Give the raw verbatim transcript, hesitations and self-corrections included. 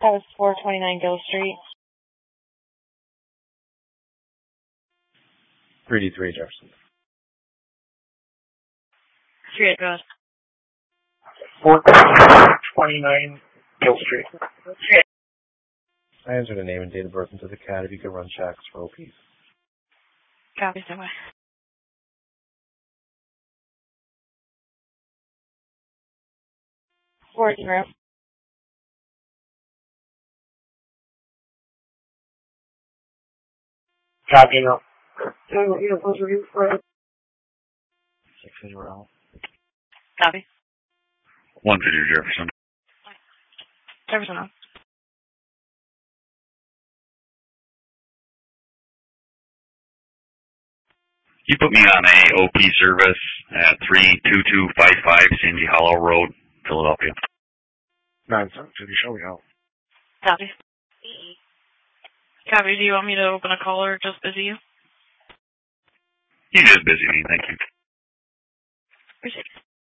That was four twenty-nine Gill Street. three D three Jefferson. three eight Road. four twenty-nine Gill Street. I entered a name and date of birth into the cat if you could run checks for O Ps. Copy, so much. Four zero. Copy, no. So, you know, those are you for Six zero. Copy. one fifty Jefferson. Jefferson on. You put me on a O P service at three two two five five Sandy Hollow Road, Philadelphia. nine seven two, show me how. Copy. Copy, do you want me to open a call or just busy you? You just busy me, thank you. Appreciate it.